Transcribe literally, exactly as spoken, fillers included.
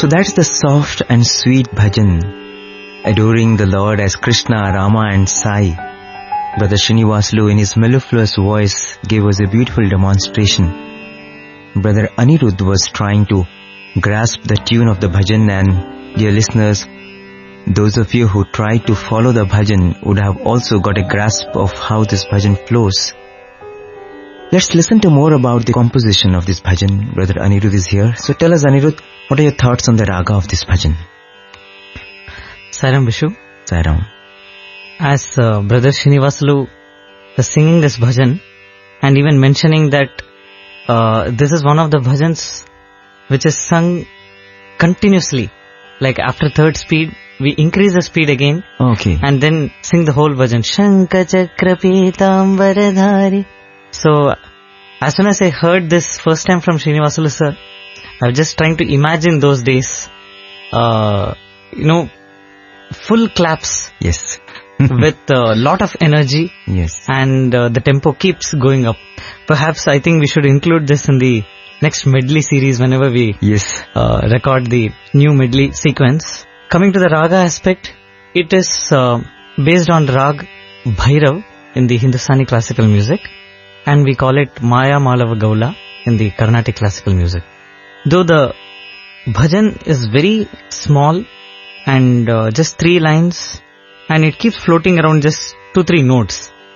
So that's the soft and sweet bhajan, adoring the Lord as Krishna, Rama and Sai. Brother Srinivasulu in his mellifluous voice gave us a beautiful demonstration. Brother Anirudh was trying to grasp the tune of the bhajan, and dear listeners, those of you who tried to follow the bhajan would have also got a grasp of how this bhajan flows. Let's listen to more about the composition of this bhajan. Brother Anirudh is here. So tell us, Anirudh, what are your thoughts on the raga of this bhajan? Sairam Vishu. Sairam. As uh, Brother Srinivasulu was singing this bhajan and even mentioning that uh, this is one of the bhajans which is sung continuously. Like after third speed, we increase the speed again. Okay. And then sing the whole bhajan. Shanka Chakra Pitambaradhari. So, as soon as I heard this first time from Srinivasulu sir, I was just trying to imagine those days. Uh, you know, full claps. Yes. With a lot of energy. Yes. And uh, the tempo keeps going up. Perhaps I think we should include this in the next medley series whenever we yes. uh, record the new medley sequence. Coming to the raga aspect, it is uh, based on rag Bhairav in the Hindustani classical music, and we call it Maya Malava Gaula in the Carnatic classical music. Though the bhajan is very small and uh, just three lines, and it keeps floating around just two, three notes.